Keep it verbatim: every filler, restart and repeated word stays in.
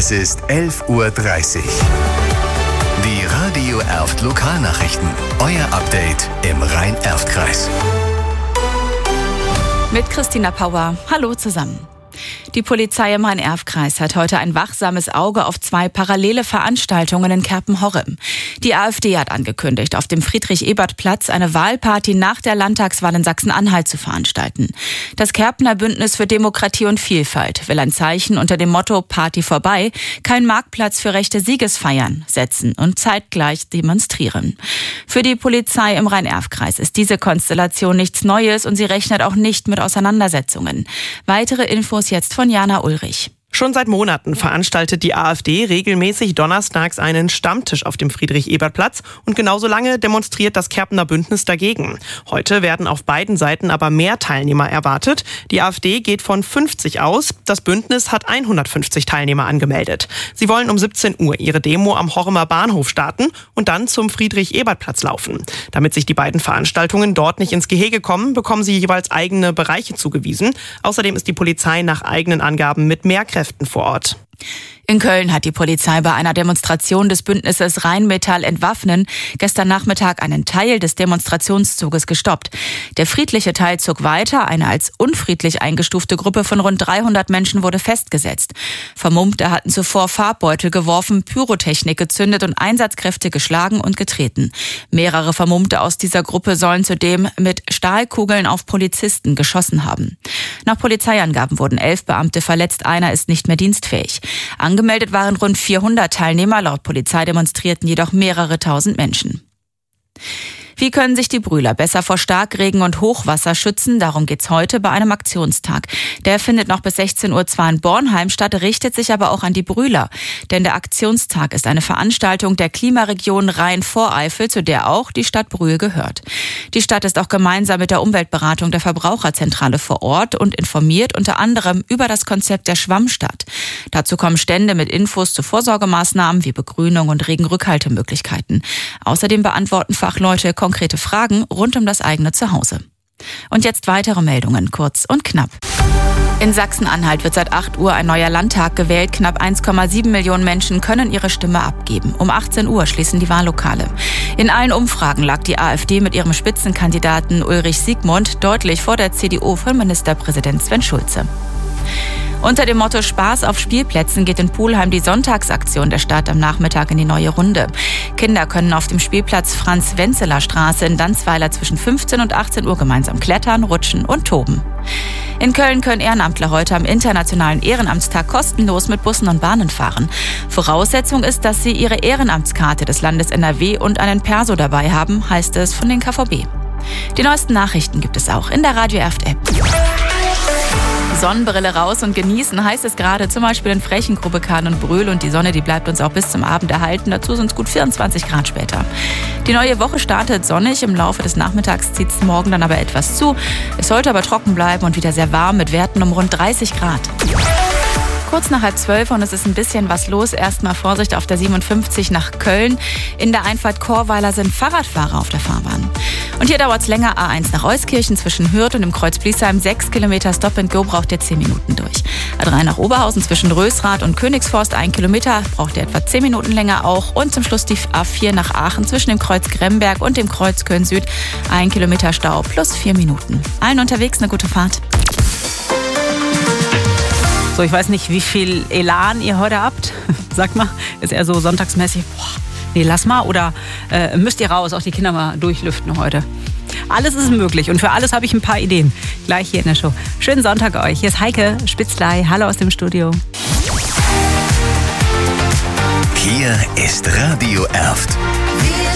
Es ist elf Uhr dreißig. Die Radio Erft Lokalnachrichten. Euer Update im Rhein-Erft-Kreis. Mit Christina Pauer. Hallo zusammen. Die Polizei im Rhein-Erft-Kreis hat heute ein wachsames Auge auf zwei parallele Veranstaltungen in Kerpen-Horrem. Die AfD hat angekündigt, auf dem Friedrich-Ebert-Platz eine Wahlparty nach der Landtagswahl in Sachsen-Anhalt zu veranstalten. Das Kerpener Bündnis für Demokratie und Vielfalt will ein Zeichen unter dem Motto Party vorbei, kein Marktplatz für rechte Siegesfeiern setzen und zeitgleich demonstrieren. Für die Polizei im Rhein-Erft-Kreis ist diese Konstellation nichts Neues und sie rechnet auch nicht mit Auseinandersetzungen. Weitere Infos jetzt von Jana Ulrich. Schon seit Monaten veranstaltet die AfD regelmäßig donnerstags einen Stammtisch auf dem Friedrich-Ebert-Platz und genauso lange demonstriert das Kerpener Bündnis dagegen. Heute werden auf beiden Seiten aber mehr Teilnehmer erwartet. Die AfD geht von fünfzig aus, das Bündnis hat hundertfünfzig Teilnehmer angemeldet. Sie wollen um siebzehn Uhr ihre Demo am Horremer Bahnhof starten und dann zum Friedrich-Ebert-Platz laufen. Damit sich die beiden Veranstaltungen dort nicht ins Gehege kommen, bekommen sie jeweils eigene Bereiche zugewiesen. Außerdem ist die Polizei nach eigenen Angaben mit mehr Kräften vor Ort. In Köln hat die Polizei bei einer Demonstration des Bündnisses Rheinmetall Entwaffnen gestern Nachmittag einen Teil des Demonstrationszuges gestoppt. Der friedliche Teil zog weiter. Eine als unfriedlich eingestufte Gruppe von rund dreihundert Menschen wurde festgesetzt. Vermummte hatten zuvor Farbbeutel geworfen, Pyrotechnik gezündet und Einsatzkräfte geschlagen und getreten. Mehrere Vermummte aus dieser Gruppe sollen zudem mit Stahlkugeln auf Polizisten geschossen haben. Nach Polizeiangaben wurden elf Beamte verletzt, einer ist nicht mehr dienstfähig. Angemeldet waren rund vierhundert Teilnehmer, laut Polizei demonstrierten jedoch mehrere tausend Menschen. Wie können sich die Brühler besser vor Starkregen und Hochwasser schützen? Darum geht's heute bei einem Aktionstag. Der findet noch bis sechzehn Uhr zwar in Bornheim statt, richtet sich aber auch an die Brühler. Denn der Aktionstag ist eine Veranstaltung der Klimaregion Rhein-Voreifel, zu der auch die Stadt Brühl gehört. Die Stadt ist auch gemeinsam mit der Umweltberatung der Verbraucherzentrale vor Ort und informiert unter anderem über das Konzept der Schwammstadt. Dazu kommen Stände mit Infos zu Vorsorgemaßnahmen wie Begrünung und Regenrückhaltemöglichkeiten. Außerdem beantworten Fachleute konkrete Fragen rund um das eigene Zuhause. Und jetzt weitere Meldungen, kurz und knapp. In Sachsen-Anhalt wird seit acht Uhr ein neuer Landtag gewählt. Knapp eins Komma sieben Millionen Menschen können ihre Stimme abgeben. Um achtzehn Uhr schließen die Wahllokale. In allen Umfragen lag die AfD mit ihrem Spitzenkandidaten Ulrich Siegmund deutlich vor der C D U von Ministerpräsident Sven Schulze. Unter dem Motto Spaß auf Spielplätzen geht in Pulheim die Sonntagsaktion der Stadt am Nachmittag in die neue Runde. Kinder können auf dem Spielplatz Franz-Wenzeler-Straße in Danzweiler zwischen fünfzehn und achtzehn Uhr gemeinsam klettern, rutschen und toben. In Köln können Ehrenamtler heute am Internationalen Ehrenamtstag kostenlos mit Bussen und Bahnen fahren. Voraussetzung ist, dass sie ihre Ehrenamtskarte des Landes N R W und einen Perso dabei haben, heißt es von den K V B. Die neuesten Nachrichten gibt es auch in der Radio Erft-App. Sonnenbrille raus und genießen, heißt es gerade, zum Beispiel in Frechen, Kahn und Brühl. Und die Sonne, die bleibt uns auch bis zum Abend erhalten. Dazu sind es gut vierundzwanzig Grad später. Die neue Woche startet sonnig. Im Laufe des Nachmittags zieht es morgen dann aber etwas zu. Es sollte aber trocken bleiben und wieder sehr warm mit Werten um rund dreißig Grad. Kurz nach halb zwölf und es ist ein bisschen was los. Erstmal Vorsicht auf der siebenundfünfzig nach Köln. In der Einfahrt Chorweiler sind Fahrradfahrer auf der Fahrbahn. Und hier dauert es länger. A eins nach Euskirchen zwischen Hürth und dem Kreuz Bliesheim. sechs Kilometer Stop and Go braucht ihr zehn Minuten durch. A drei nach Oberhausen zwischen Rösrath und Königsforst. ein Kilometer braucht ihr etwa zehn Minuten länger auch. Und zum Schluss die A vier nach Aachen zwischen dem Kreuz Gremberg und dem Kreuz Köln Süd. ein Kilometer Stau plus vier Minuten. Allen unterwegs eine gute Fahrt. So, ich weiß nicht, wie viel Elan ihr heute habt. Sagt mal, ist eher so sonntagsmäßig, boah, nee, lass mal. Oder äh, müsst ihr raus, auch die Kinder mal durchlüften heute. Alles ist möglich und für alles habe ich ein paar Ideen. Gleich hier in der Show. Schönen Sonntag euch. Hier ist Heike Spitzlei. Hallo aus dem Studio. Hier ist Radio Erft.